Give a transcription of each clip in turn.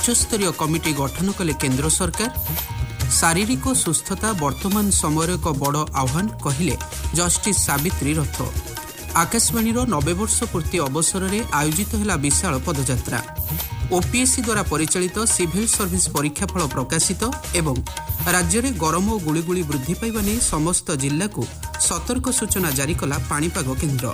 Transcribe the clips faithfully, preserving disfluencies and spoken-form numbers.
उच्चस्तरीय कमिटी गठन कले केंद्र सरकार। शारीरिक सुस्थता वर्तमान समय एक बड़ आह्वान कहले जस्टिस सावित्री रथ। आकाशवाणी नब्बे वर्ष पूर्ति अवसर में आयोजित है विशाल पदयात्रा। ओपीएससी द्वारा परिचालित सिविल सर्विस परीक्षाफल प्रकाशित एवं राज्य में गरम और गुड़गुड़ी वृद्धि पाइबा नहीं समस्त जिला को सतर्क सूचना जारी कला पाणीपाग केन्द्र।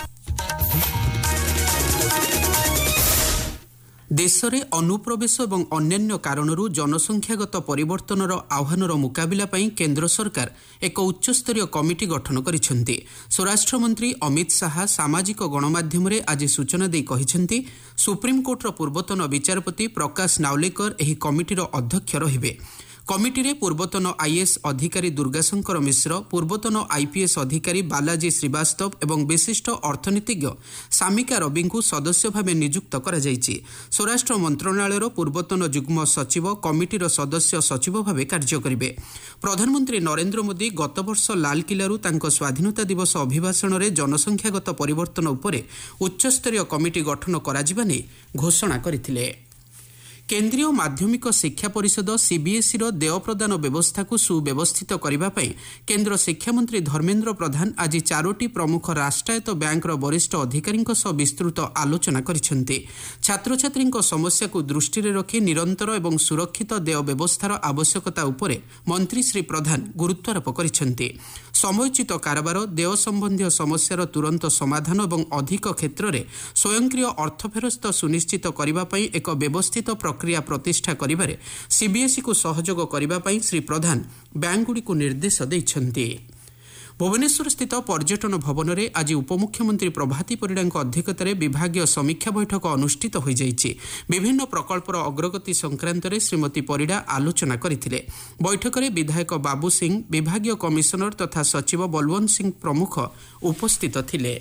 देश में अनुप्रवेश और अन्य कारणरू जनसंख्यागत परिवर्तनर आह्वानर मुकाबिला पई केंद्र सरकार एक उच्चस्तरीय कमिटी गठन करिसेंती। स्वराष्ट्र मंत्री अमित शाह सामाजिक गणमाध्यम रे आज सूचना दे कहिसेंती सुप्रीमकोर्टर पूर्वतन विचारपति प्रकाश नावलेकर एही कमिटीर अध्यक्ष रहिबे। कमिटी रे पूर्वतन आईएएस अधिकारी दुर्गाशंकर मिश्र, पूर्वतन आईपीएस अधिकारी बालाजी श्रीवास्तव एवं विशिष्ट अर्थनीतिज्ञ सामिका रवि को सदस्य भाव नियुक्त करा जायछि। स्वराष्ट्र मंत्रणालयर पूर्वतन जुग्म सचिव कमिटीर सदस्य सचिव भाव कार्य करिवे। प्रधानमंत्री नरेंद्र मोदी गत वर्ष लालकिल्लारू तांको स्वाधीनता दिवस अभिभाषण में जनसंख्यागत परिवर्तन उपरे उच्चस्तरीय कमिटी गठन कराजिबा नै घोषणा करथिले। केंद्रीय माध्यमिक शिक्षा परिषद सीबीएसई रो देय प्रदान व्यवस्था को सुव्यवस्थित करने पर केंद्र शिक्षा मंत्री धर्मेंद्र प्रधान आज चारोटी प्रमुख राष्ट्रायत्त बैंक वरिष्ठ अधिकारी विस्तृत आलोचना करिसेंती। छात्र छात्री समस्या को दृष्टि में रखी निरंतर एवं सुरक्षित देय व्यवस्थार आवश्यकता उपरे मंत्री श्री प्रधान गुरुत्वारोप करिसेंती। समयोचित कारबार देय संबंधी समस्यार तुरंत समाधान और अधिक क्षेत्र में स्वयंक्रिय अर्थ फेरस्त सुनिश्चित करने एक व्यवस्थित प्रक्रिया प्रतिष्ठा करिबारे सीबीएसई को सहयोग करिबा पई श्री प्रधान बैंकगुड़ी को निर्देश दैछन्ति। भुवनेश्वर स्थित पर्यटन भवन में आज उपमुख्यमंत्री प्रभाती परिड़ा अध्यक्षतार विभागीय समीक्षा बैठक अनुष्ठित हो जाइछि। विभिन्न प्रकल्पर अग्रगति संक्रांत में श्रीमती परिड़ा आलोचना करथिले। बैठक में विधायक बाबू सिंह, विभागीय कमिशनर तथा सचिव बलवंत सिंह प्रमुख उपस्थित थिले।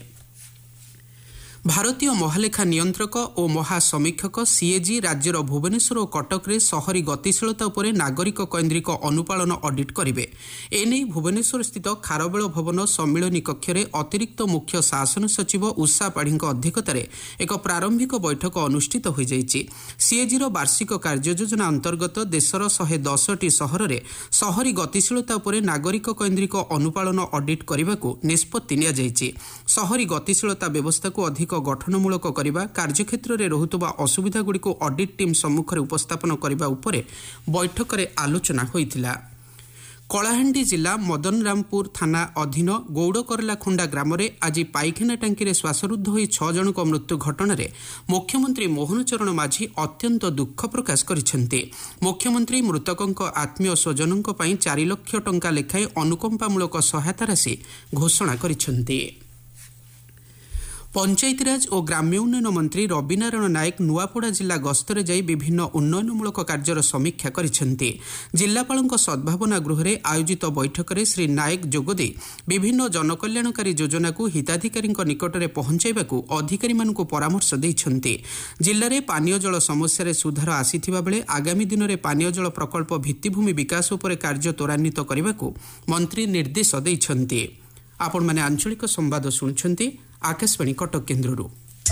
भारतीय महालेखा नियंत्रक और महासमीक्षक सीएजी राज्यर भुवनेश्वर और कटक रे शहरी गतिशीलता उपरे नागरिक केन्द्रिक अनुपालन ऑडिट करिवे। एने भुवनेश्वर स्थित खारबेल भवन सम्मिलनी कक्ष रे अतिरिक्त मुख्य शासन सचिव उषा पाढ़ी अध्यक्षतार एक प्रारंभिक बैठक अनुष्ठित हो जाइछि। सीएजी रो वार्षिक कार्ययोजना अंतर्गत देशर शहे दस टी सहर रे शहरी गतिशीलता उपरे नागरिक केन्द्रिक अनुपालन ऑडिट करने को निष्पत्ति निया जाइछि। शहरी गतिशीलता व्यवस्था को अधिक गठनमूलक करने, कार्यक्षेत्र में रहुतबा असुविधा गुड़ी को ऑडिट टीम सम्मुख उपस्थापन करने उपरे बैठक में आलोचना होइथिला। कलाहांडी जिला मदनरामपुर थाना अधीन गौड़करलाखुंडा ग्राम में आज पाइखाना टांकी श्वासरुद्ध हो छह जनक मृत्यु घटना रे मुख्यमंत्री मोहन चरण माझी अत्यंत दुख प्रकाश करिसेंते। मुख्यमंत्री मृतकों आत्मीय स्वजनों पई चार लाख टंका लेखाएं अनुकंपामूलक सहायता राशि घोषणा करिसेंते। पंचायतीराज और ग्राम्य उन्नयन मंत्री रविनारायण नायक नुआपड़ा जिला गस्तरे जाई विभिन्न उन्नयनमूलक कार्यर समीक्षा करिसेंते। जिलापालक सद्भावना गृह में आयोजित बैठक में श्री नायक जोगदे विभिन्न जनकल्याणकारी योजना को हिताधिकारी निकट में पहुंचाइबाकू अधिकारी मानकू परामर्श दैछन्ते। जिले में पानीय जल समस्या सुधार आसीथिबा बेले आगामी दिन में पानीय जल प्रकल्प भित्तिभूमि विकास उपर कार्य त्वरान्वित करने मंत्री निर्देश दैछन्ते। आपण माने आंचलिक संवाद शुणुछन्ति आकाशवाणी कटक केन्द्ररू।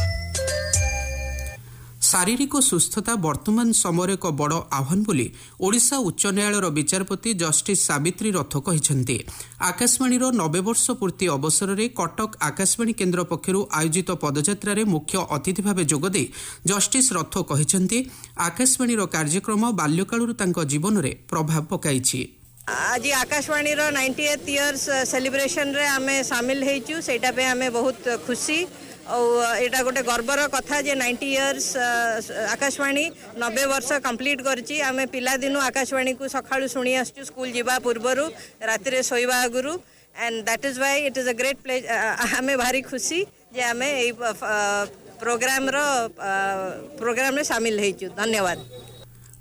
शारीरिक सुस्थता वर्तमान समय एक बड़ आह्वान बोली ओडिशा उच्च न्यायालयर विचारपति जस्टिस सावित्री रथ कहिसेंती। आकाशवाणी नब्बे वर्ष पूर्ति अवसर में कटक आकाशवाणी केन्द्र पक्षरु आयोजित पदयात्रा रे मुख्य अतिथि भाव जोगदे जस्टिस रथ कहिसेंती आकाशवाणी कार्यक्रम बाल्यकालरू तांको जीवन रे प्रभाव पकाइछि। आज आकाशवाणी रो नाइंटीएथ इयर्स सेलिब्रेशन रे आमे शामिल हेचु सेटा पे आमे बहुत खुशी और एटा गोटे गर्वर कथा जे नाइंटी इयर्स आकाशवाणी नब्बे वर्ष कंप्लीट करची। आमे पिला दिनु आकाशवाणी को सखाळु सुनी आसचु स्कूल जिबा पूर्वरु राति रे सोइबा आगुरु and that is why it is a great pleasure. आमे भारी खुशी जे आमे ए प्रोग्राम रो प्रोग्राम रे शामिल हेचु। धन्यवाद।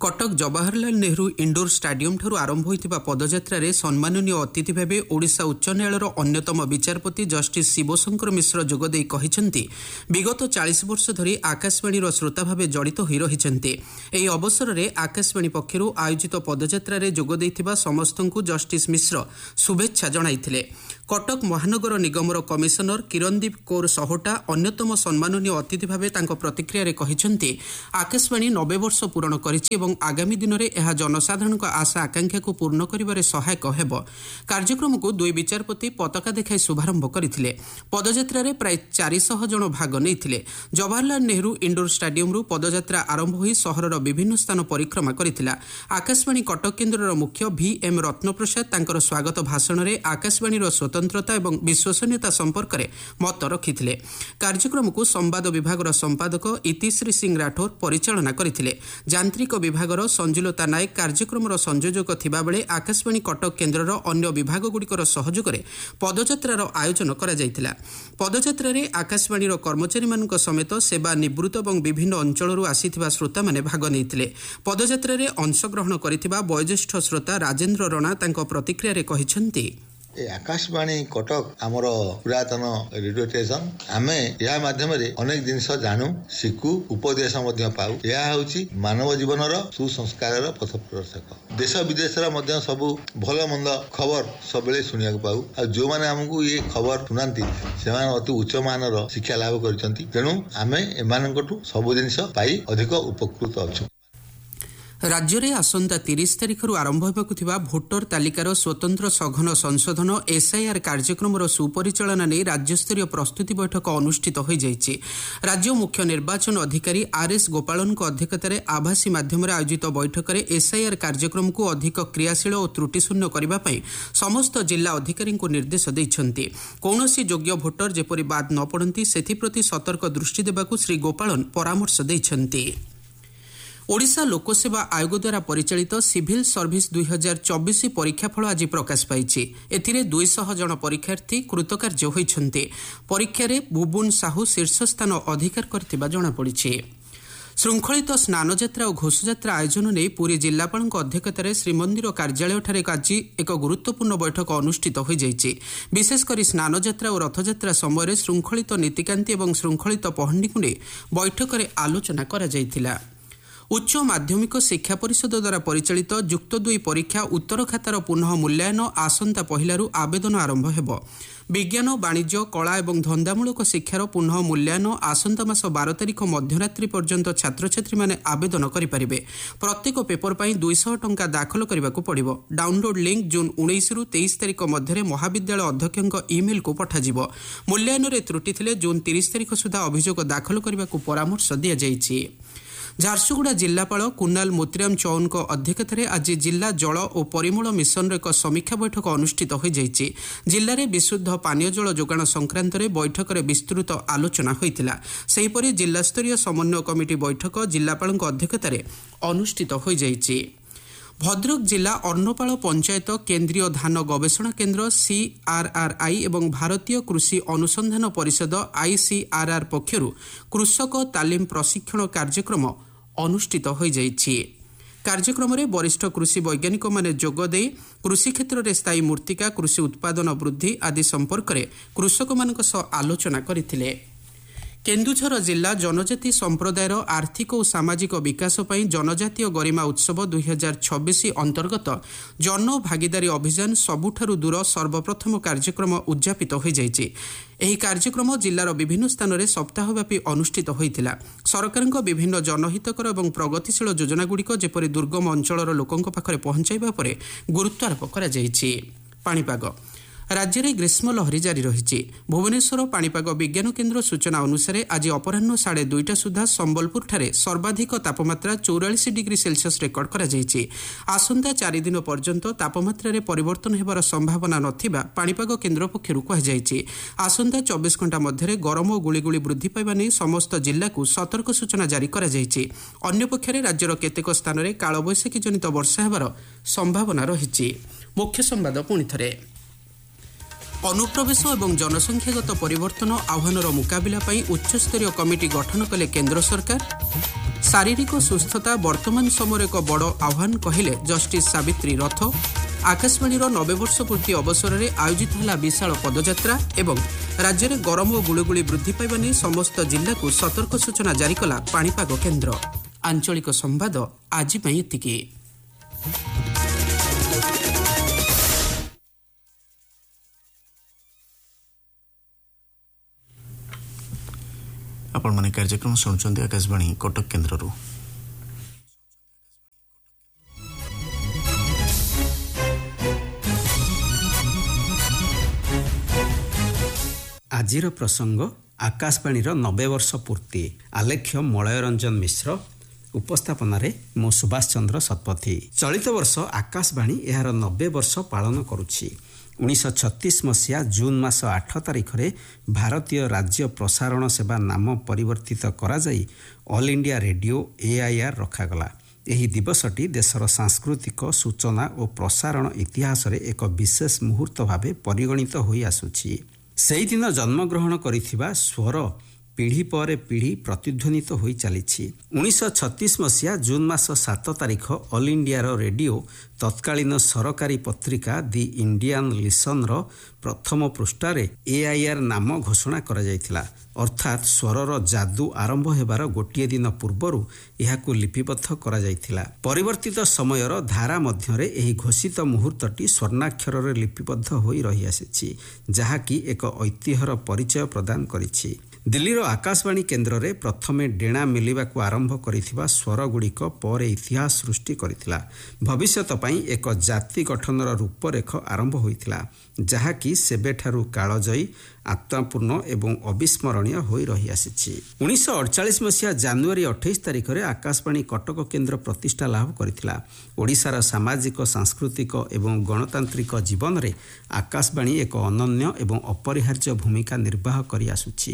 कटक जवाहरलाल नेहरू इंडोर स्टाडियम ठारू आरंभ होइतिबा पदयात्रा सम्माननीय अतिथि भाव ओडिशा उच्च न्यायालयर अन्यतम विचारपति जस्टिस शिवशंकर मिश्र जोगदे कहिसेंति विगत चालीस वर्ष धरी आकाशवाणी श्रोता भाव जड़ित हो रहिसेंति। एही अवसर में आकाशवाणी पक्षरु आयोजित पदयात्रा जोगदेइथिबा समस्तंकु जस्टिस मिश्र शुभेच्छा जणाइथिले। कटक महानगर निगमर कमिशनर किरणदीप कौर सहोटा अन्यतम सम्माननीय अतिथि भाव तांको प्रतिक्रिया रे कहिसेंति आकाशवाणी नब्बे वर्ष पूरण करिछि एवं आगामी दिन में यह जनसाधारण आशा आकांक्षा को पूर्ण करिबारे सहायक हेब। कार्यक्रम को दुई विचारपति पताका देखाई शुभारंभ करथिले। पदयात्रा रे प्राय चार सौ जन भाग नैथिले। जवाहरलाल नेहरू इंडोर स्टाडियम रु पदयात्रा आरंभ होई सहरर विभिन्न स्थान परिक्रमा करिथिला। आकाशवाणी कटक केन्द्रर मुख्य भी एम रत्नप्रसाद तांकर स्वागत भाषण रे आकाशवाणी स्वतंत्रता एवं विश्वसनीयता संपर्क में मत रखिथिले। कार्यक्रम को संवाद विभाग संपादक इतिश्री सिंह राठौर परिचालना करथिले। यांत्रिक विभागर संजुलता नायक कार्यक्रम संयोजक थिबा बेले आकाशवाणी कटक केन्द्रर अन्य विभागगुड़िकर सहयोग में पदयात्रार आयोजन करा जायतिला। पदयात्रा रे आकाशवाणी कर्मचारी मानक समेत सेवा निवृत्त और विभिन्न अंचल आसीथिबा श्रोता माने भाग नैथिले। पदयात्रा रे अंशग्रहण करिथिबा वयोज्येष्ठ श्रोता राजेन्द्र रणा तांको प्रतिक्रिया रे कहिसेंति आकाशवाणी कटक आमर पुरातन रेडियो स्टेशन आमे या माध्यम रे अनेक जिनिस जानू शिखु उपदेश मध्य पाऊ। यह हूँ मानव जीवन सुसंस्कार पथ प्रदर्शक। देश विदेश सब भल मंद खबर सब शुणा पाऊ। आ जो मैंने आमको ये खबर शुणाती से अति उच्च मानर शिक्षा लाभ कर तेणु आम एम सब जिनिस पाई अधिक उपकृत अच्छु। राज्य में आसंता तीस तारिख आरंभ होगा भोटर तालिकार स्वतंत्र सघन संशोधन एसआईआर कार्यक्रम सुपरिचालना नहीं राज्यस्तरीय प्रस्तुति बैठक अनुष्ठित हो जाइए। राज्य मुख्य निर्वाचन अधिकारी आरएस गोपालन अध्यक्षतार आभासी माध्यम आयोजित बैठक में एसआईआर कार्यक्रम को अधिक क्रियाशील और त्रुटिशून्य करने समस्त जिला अधिकारी निर्देश देते। कौन योग्य भोटर जेपरी बाद न पड़ती से सतर्क दृष्टि देवाक श्री गोपालन परामर्श देते। ओडिशा लोकसेवा आयोग द्वारा परिचालित सिविल सर्विस दुई हजार चौबीस परीक्षाफल आज प्रकाश पाई। एथिरे दुई सौ जन परीक्षार्थी कृतकार्य होइछन्ते। परीक्षा रे बुबुन साहू शीर्ष स्थान अधिकार करथिबा जणापड़ी। श्रृंखलित स्नानयात्रा और घोषयात्रा आयोजन नहीं पुरी जिलापाल अध्यक्षतार श्रीमंदिर कार्यालय आज एक गुरुत्वपूर्ण बैठक अनुष्ठित हो जाइए। विशेषकर स्नानयात्रा और रथयात्रा समय श्रृंखलित नीतिकांति और श्रृंखलित पहंडी को नहीं बैठक में आलोचना करा जायतिला। उच्च माध्यमिक शिक्षा परिषद द्वारा परिचालित जुक्त दुई परीक्षा उत्तर खातार पुनः मूल्यांकन आसंता पहिलारू आवेदन आरंभ हेब। विज्ञान वाणिज्य कला और धंदामूलक शिक्षार पुनः मूल्यांकन आसंता मास बार तारिख मध्यरात्रि पर्यंत छात्र छात्री माने आवेदन करिपारिबे। प्रत्येक पेपर पर दुईश टंका दाखल करने पड़िबो। डाउनलोड लिंक जून उन्नीस रु तेईस तारिख मध्य महाविद्यालय अध्यक्ष इमेल को पठाजिबो। मूल्यांकन त्रुटि थिले जून तीस तारिख सुधा अभियोग दाखल करने परामर्श दिया जायछि। झारसुगुड़ा जिलापाल कुनाल मोतीराम चौन अध्यक्षतार आज जिला जल और परिमल मिशन एक समीक्षा बैठक अनुष्ठित हो जाइए। जिले में विशुद्ध पानीय जल जोगाण संक्रांत में बैठक में विस्तृत आलोचना होता। सेहीपरि जिलास्तरीय समन्वय कमिटी बैठक जिलापाल अध्यक्षतार अनुष्ठित हो जाइए। भद्रक जिला अर्णपाल पंचायत केन्द्रीय धान गवेषणा केन्द्र सीआरआरआई और भारतीय कृषि अनुसंधान परिषद आईसीआरआर पक्षरु कृषक तालीम प्रशिक्षण कार्यक्रम अनुष्ठित हो जाइए। कार्यक्रम में वरिष्ठ कृषि वैज्ञानिक माने जोगदे कृषि क्षेत्र में स्थायी मूर्तिका कृषि उत्पादन वृद्धि आदि संपर्क में कृषक मानक सह आलोचना करथिले। केन्दुझर जिला जनजाति संप्रदायर आर्थिक और सामाजिक विकास पर जनजातीय गरिमा उत्सव दुई हजार छब्बीस अंतर्गत जन भागीदारी अभियान सबुठारु दूर सर्वप्रथम कार्यक्रम उद्यापित हो जाइए। ଏହି କାର୍ଯ୍ୟକ୍ରମ ଜିଲ୍ଲାର ବିଭିନ୍ନ ସ୍ଥାନରେ ସପ୍ତାହବ୍ୟାପୀ ଅନୁଷ୍ଠିତ ହୋଇଥିଲା। ସରକାରଙ୍କ ବିଭିନ୍ନ ଜନହିତକର ଏବଂ ପ୍ରଗତିଶୀଳ ଯୋଜନାଗୁଡ଼ିକ ଯେପରି ଦୁର୍ଗମ ଅଞ୍ଚଳର ଲୋକଙ୍କ ପାଖରେ ପହଞ୍ଚାଇବା ଉପରେ ଗୁରୁତ୍ୱାରୋପ କରାଯାଇଛି। ପାଣିପାଗ राज्य में ग्रीष्म लहरी जारी रही। भुवनेश्वर पाणीपाग विज्ञान केन्द्र सूचना अनुसार आज अपराह्न साढ़े दुईटा सुधा संबलपुर ठारे सर्वाधिक तापमात्रा चौरालीस डिग्री सेल्सियस रेकर्ड करा जायछि। आसंता चार दिन पर्यंत तापमात्रा में परिवर्तन हेबार संभावना नथिबा पाणीपाग केन्द्र पक्षरु कहुଯାଇଛି। आसंता चौबीस घंटा मध्य गरम और गुड़ीगुड़ी वृद्धि पाइबा नहीं समस्त जिला को सतर्क सूचना जारी करा जायछि। अन्य पक्षरे राज्यर केतेक स्थान में कालबैशाखी जनित वर्षा हेबार संभावना रही। मुख्य संवाद पुणी थरे ଅନୁପ୍ରବେଶ ଏବଂ ଜନସଂଖ୍ୟାଗତ ପରିବର୍ତ୍ତନ ଆହ୍ୱାନର ମୁକାବିଲା ପାଇଁ ଉଚ୍ଚସ୍ତରୀୟ କମିଟି ଗଠନ କଲେ କେନ୍ଦ୍ର ସରକାର। ଶାରୀରିକ ସୁସ୍ଥତା ବର୍ତ୍ତମାନ ସମୟରେ ଏକ ବଡ଼ ଆହ୍ୱାନ କହିଲେ ଜଷ୍ଟିସ୍ ସାବିତ୍ରୀ ରଥ। ଆକାଶବାଣୀର ନବେ ବର୍ଷ ପୂର୍ତ୍ତି ଅବସରରେ ଆୟୋଜିତ ହେଲା ବିଶାଳ ପଦଯାତ୍ରା ଏବଂ ରାଜ୍ୟରେ ଗରମ ଓ ଗୁଳୁଗୁଳି ବୃଦ୍ଧି ପାଇବା ନେଇ ସମସ୍ତ ଜିଲ୍ଲାକୁ ସତର୍କ ସୂଚନା ଜାରି କଲା ପାଣିପାଗ କେନ୍ଦ୍ର। ଆଞ୍ଚଳିକ ସମ୍ବାଦ ଆଜି ପାଇଁ ଏତିକି। ଆପଣମାନେ କାର୍ଯ୍ୟକ୍ରମ ଶୁଣୁଛନ୍ତି ଆକାଶବାଣୀ କଟକ କେନ୍ଦ୍ରରୁ। ଆଜିର ପ୍ରସଙ୍ଗ ଆକାଶବାଣୀର ନବେ ବର୍ଷ ପୂର୍ତ୍ତି। ଆଲେଖ୍ୟ ମଳୟ ରଞ୍ଜନ ମିଶ୍ର, ଉପସ୍ଥାପନାରେ ମୁଁ ସୁଭାଷ ଚନ୍ଦ୍ର ଶତପଥୀ। ଚଳିତ ବର୍ଷ ଆକାଶବାଣୀ ଏହାର ନବେ ବର୍ଷ ପାଳନ କରୁଛି। ଉଣେଇଶହ ଛତିଶ ମସିହା ଜୁନ୍ ମାସ ଆଠ ତାରିଖରେ ଭାରତୀୟ ରାଜ୍ୟ ପ୍ରସାରଣ ସେବା ନାମ ପରିବର୍ତ୍ତିତ କରାଯାଇ all India radio A I R ରଖାଗଲା। ଏହି ଦିବସଟି ଦେଶର ସାଂସ୍କୃତିକ ସୂଚନା ଓ ପ୍ରସାରଣ ଇତିହାସରେ ଏକ ବିଶେଷ ମୁହୂର୍ତ୍ତ ଭାବେ ପରିଗଣିତ ହୋଇ ଆସୁଛି। ସେହିଦିନ ଜନ୍ମଗ୍ରହଣ କରିଥିବା ସ୍ୱର ପିଢ଼ି ପରେ ପିଢ଼ି ପ୍ରତିଧ୍ୱନିତ ହୋଇ ଚାଲିଛି। ଉଣେଇଶହ ଛତିଶ ମସିହା ଜୁନ୍ ମାସ ସାତ ତାରିଖ ଅଲ୍ ଇଣ୍ଡିଆର ରେଡ଼ିଓ ତତ୍କାଳୀନ ସରକାରୀ ପତ୍ରିକା ଦି ଇଣ୍ଡିଆନ୍ ଲିସନ୍ର ପ୍ରଥମ ପୃଷ୍ଠାରେ ଏ ଆଇ ଆର୍ ନାମ ଘୋଷଣା କରାଯାଇଥିଲା। ଅର୍ଥାତ୍ ସ୍ୱରର ଯାଦୁ ଆରମ୍ଭ ହେବାର ଗୋଟିଏ ଦିନ ପୂର୍ବରୁ ଏହାକୁ ଲିପିବଦ୍ଧ କରାଯାଇଥିଲା। ପରିବର୍ତ୍ତିତ ସମୟର ଧାରା ମଧ୍ୟରେ ଏହି ଘୋଷିତ ମୁହୂର୍ତ୍ତଟି ସ୍ୱର୍ଣ୍ଣାକ୍ଷରରେ ଲିପିବଦ୍ଧ ହୋଇ ରହିଆସିଛି, ଯାହାକି ଏକ ଐତିହ୍ୟର ପରିଚୟ ପ୍ରଦାନ କରିଛି। ଦିଲ୍ଲୀର ଆକାଶବାଣୀ କେନ୍ଦ୍ରରେ ପ୍ରଥମେ ଡେଣା ମିଳିବାକୁ ଆରମ୍ଭ କରିଥିବା ସ୍ୱରଗୁଡ଼ିକ ପରେ ଇତିହାସ ସୃଷ୍ଟି କରିଥିଲା। ଭବିଷ୍ୟତ ପାଇଁ ଏକ ଜାତି ଗଠନର ରୂପରେଖ ଆରମ୍ଭ ହୋଇଥିଲା, ଯାହାକି ସେବେଠାରୁ କାଳଜୟୀ, ଆତ୍ମାପୂର୍ଣ୍ଣ ଏବଂ ଅବିସ୍ମରଣୀୟ ହୋଇ ରହିଆସିଛି। ଉଣେଇଶହ ଅଡ଼ଚାଳିଶ ମସିହା ଜାନୁଆରୀ ଅଠେଇଶ ତାରିଖରେ ଆକାଶବାଣୀ କଟକ କେନ୍ଦ୍ର ପ୍ରତିଷ୍ଠା ଲାଭ କରିଥିଲା। ଓଡ଼ିଶାର ସାମାଜିକ, ସାଂସ୍କୃତିକ ଏବଂ ଗଣତାନ୍ତ୍ରିକ ଜୀବନରେ ଆକାଶବାଣୀ ଏକ ଅନନ୍ୟ ଏବଂ ଅପରିହାର୍ଯ୍ୟ ଭୂମିକା ନିର୍ବାହ କରି ଆସୁଛି।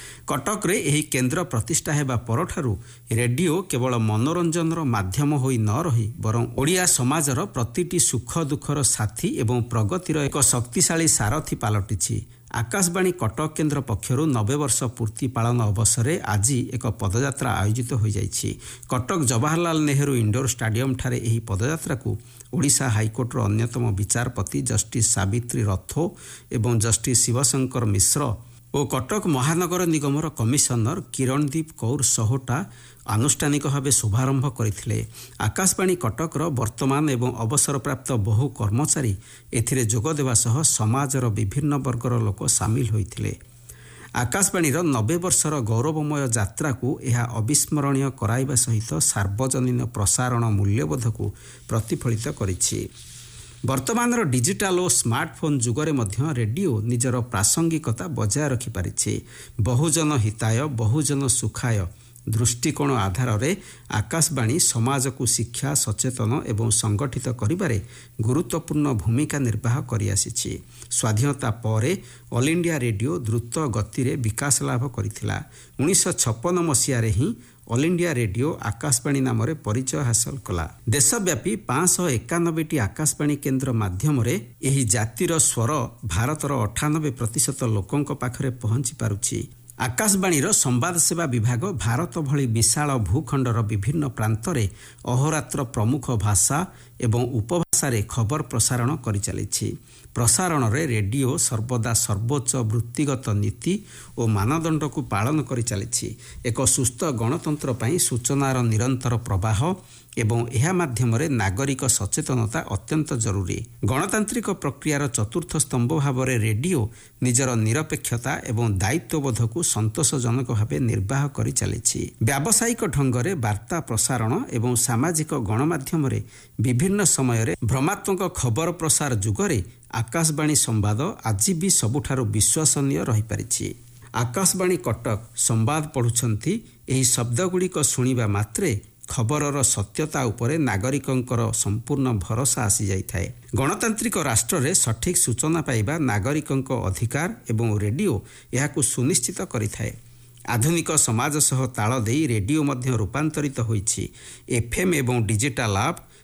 କଟକରେ ଏହି କେନ୍ଦ୍ର ପ୍ରତିଷ୍ଠା ହେବା ପରଠାରୁ ରେଡ଼ିଓ କେବଳ ମନୋରଞ୍ଜନର ମାଧ୍ୟମ ହୋଇ ନ ରହି ବରଂ ଓଡ଼ିଆ ସମାଜର ପ୍ରତିଟି ସୁଖ ଦୁଃଖର ସାଥୀ ଏବଂ ପ୍ରଗତିର ଏକ ଶକ୍ତିଶାଳୀ ସାରଥୀ ପାଲଟିଛି। ଆକାଶବାଣୀ କଟକ କେନ୍ଦ୍ର ପକ୍ଷରୁ ନବେ ବର୍ଷ ପୂର୍ତ୍ତି ପାଳନ ଅବସରରେ ଆଜି ଏକ ପଦଯାତ୍ରା ଆୟୋଜିତ ହୋଇଯାଇଛି। କଟକ ଜବାହରଲାଲ ନେହେରୁ ଇଣ୍ଡୋର ଷ୍ଟାଡିୟମଠାରେ ଏହି ପଦଯାତ୍ରାକୁ ଓଡ଼ିଶା ହାଇକୋର୍ଟର ଅନ୍ୟତମ ବିଚାରପତି ଜଷ୍ଟିସ୍ ସାବିତ୍ରୀ ରଥ ଏବଂ ଜଷ୍ଟିସ୍ ଶିବଶଙ୍କର ମିଶ୍ର ଓ କଟକ ମହାନଗର ନିଗମର କମିଶନର କିରଣଦୀପ କୌର ସହୋଟା ଆନୁଷ୍ଠାନିକ ଭାବେ ଶୁଭାରମ୍ଭ କରିଥିଲେ। ଆକାଶବାଣୀ କଟକର ବର୍ତ୍ତମାନ ଏବଂ ଅବସରପ୍ରାପ୍ତ ବହୁ କର୍ମଚାରୀ ଏଥିରେ ଯୋଗ ଦେବା ସହ ସମାଜର ବିଭିନ୍ନ ବର୍ଗର ଲୋକ ସାମିଲ ହୋଇଥିଲେ। ଆକାଶବାଣୀର ନବେ ବର୍ଷର ଗୌରବମୟ ଯାତ୍ରାକୁ ଏହା ଅବିସ୍ମରଣୀୟ କରାଇବା ସହିତ ସାର୍ବଜନୀନ ପ୍ରସାରଣ ମୂଲ୍ୟବୋଧକୁ ପ୍ରତିଫଳିତ କରିଛି। ବର୍ତ୍ତମାନର ଡିଜିଟାଲ ଓ ସ୍ମାର୍ଟଫୋନ୍ ଯୁଗରେ ମଧ୍ୟ ରେଡ଼ିଓ ନିଜର ପ୍ରାସଙ୍ଗିକତା ବଜାୟ ରଖିପାରିଛି। ବହୁଜନ ହିତାୟ ବହୁଜନ ସୁଖାୟ ଦୃଷ୍ଟିକୋଣ ଆଧାରରେ ଆକାଶବାଣୀ ସମାଜକୁ ଶିକ୍ଷା, ସଚେତନ ଏବଂ ସଂଗଠିତ କରିବାରେ ଗୁରୁତ୍ୱପୂର୍ଣ୍ଣ ଭୂମିକା ନିର୍ବାହ କରିଆସିଛି। ସ୍ୱାଧୀନତା ପରେ ଅଲ୍ ଇଣ୍ଡିଆ ରେଡ଼ିଓ ଦ୍ରୁତ ଗତିରେ ବିକାଶ ଲାଭ କରିଥିଲା। ଉଣେଇଶହ ଛପନ ମସିହାରେ ହିଁ ଅଲ୍ ଇଣ୍ଡିଆ ରେଡ଼ିଓ ଆକାଶବାଣୀ ନାମରେ ପରିଚୟ ହାସଲ କଲା। ଦେଶବ୍ୟାପୀ ପାଞ୍ଚଶହ ଏକାନବେଟି ଆକାଶବାଣୀ କେନ୍ଦ୍ର ମାଧ୍ୟମରେ ଏହି ଜାତିର ସ୍ୱର ଭାରତର ଅଠାନବେ ପ୍ରତିଶତ ଲୋକଙ୍କ ପାଖରେ ପହଞ୍ଚି ପାରୁଛି। ଆକାଶବାଣୀର ସମ୍ବାଦ ସେବା ବିଭାଗ ଭାରତ ଭଳି ବିଶାଳ ଭୂଖଣ୍ଡର ବିଭିନ୍ନ ପ୍ରାନ୍ତରେ ଅହୋରାତ୍ର ପ୍ରମୁଖ ଭାଷା ଏବଂ ଉପଭାଷାରେ ଖବର ପ୍ରସାରଣ କରିଚାଲିଛି। ପ୍ରସାରଣରେ ରେଡ଼ିଓ ସର୍ବଦା ସର୍ବୋଚ୍ଚ ବୃତ୍ତିଗତ ନୀତି ଓ ମାନଦଣ୍ଡକୁ ପାଳନ କରିଚାଲିଛି। ଏକ ସୁସ୍ଥ ଗଣତନ୍ତ୍ର ପାଇଁ ସୂଚନାର ନିରନ୍ତର ପ୍ରବାହ ଏବଂ ଏହା ମାଧ୍ୟମରେ ନାଗରିକ ସଚେତନତା ଅତ୍ୟନ୍ତ ଜରୁରୀ। ଗଣତାନ୍ତ୍ରିକ ପ୍ରକ୍ରିୟାର ଚତୁର୍ଥ ସ୍ତମ୍ଭ ଭାବରେ ରେଡ଼ିଓ ନିଜର ନିରପେକ୍ଷତା ଏବଂ ଦାୟିତ୍ୱବୋଧକୁ ସନ୍ତୋଷଜନକ ଭାବେ ନିର୍ବାହ କରିଚାଲିଛି। ବ୍ୟାବସାୟିକ ଢଙ୍ଗରେ ବାର୍ତ୍ତା ପ୍ରସାରଣ ଏବଂ ସାମାଜିକ ଗଣମାଧ୍ୟମରେ ବିଭିନ୍ନ ସମୟରେ ଭ୍ରମାତ୍ମକ ଖବର ପ୍ରସାର ଯୁଗରେ ଆକାଶବାଣୀ ସମ୍ବାଦ ଆଜି ବି ସବୁଠାରୁ ବିଶ୍ୱସନୀୟ ରହିପାରିଛି। ଆକାଶବାଣୀ କଟକ ସମ୍ବାଦ ପଢ଼ୁଛନ୍ତି। ଏହି ଶବ୍ଦଗୁଡ଼ିକ ଶୁଣିବା ମାତ୍ରେ ଖବରର ସତ୍ୟତା ଉପରେ ନାଗରିକଙ୍କର ସମ୍ପୂର୍ଣ୍ଣ ଭରସା ଆସିଯାଇଥାଏ। ଗଣତାନ୍ତ୍ରିକ ରାଷ୍ଟ୍ରରେ ସଠିକ୍ ସୂଚନା ପାଇବା ନାଗରିକଙ୍କ ଅଧିକାର ଏବଂ ରେଡ଼ିଓ ଏହାକୁ ସୁନିଶ୍ଚିତ କରିଥାଏ। ଆଧୁନିକ ସମାଜ ସହ ତାଳ ଦେଇ ରେଡ଼ିଓ ମଧ୍ୟ ରୂପାନ୍ତରିତ ହୋଇଛି। ଏଫ୍ଏମ୍ ଏବଂ digital app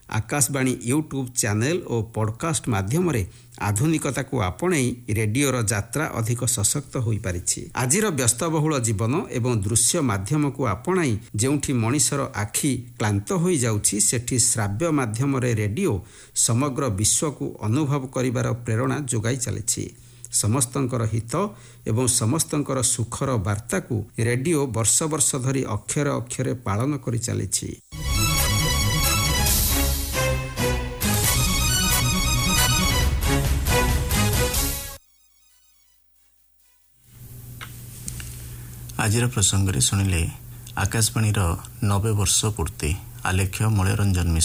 Akashvani YouTube channel ଓ ପଡକାଷ୍ଟ ମାଧ୍ୟମରେ ଆଧୁନିକତାକୁ ଆପଣେଇ ରେଡିଓର ଯାତ୍ରା ଅଧିକ ସଶକ୍ତ ହୋଇପାରିଛି। ଆଜିର ବ୍ୟସ୍ତବହୁଳ ଜୀବନ ଏବଂ ଦୃଶ୍ୟ ମାଧ୍ୟମକୁ ଆପଣାଇ ଯେଉଁଠି ମଣିଷର ଆଖି କ୍ଳାନ୍ତ ହୋଇଯାଉଛି, ସେଠି ଶ୍ରାବ୍ୟ ମାଧ୍ୟମରେ ରେଡିଓ ସମଗ୍ର ବିଶ୍ୱକୁ ଅନୁଭବ କରିବାର ପ୍ରେରଣା ଯୋଗାଇ ଚାଲିଛି। ସମସ୍ତଙ୍କର ହିତ ଏବଂ ସମସ୍ତଙ୍କର ସୁଖର ବାର୍ତ୍ତାକୁ ରେଡିଓ ବର୍ଷ ବର୍ଷ ଧରି ଅକ୍ଷରେ ଅକ୍ଷରେ ପାଳନ କରି ଚାଲିଛି। ଆଜିର ପ୍ରସଙ୍ଗରେ ଶୁଣିଲେ ଆକାଶବାଣୀର ନବେ ବର୍ଷ ପୂର୍ତ୍ତି ଆଲେଖ୍ୟ ମଳୟରଞ୍ଜନ ମିଶ୍ର।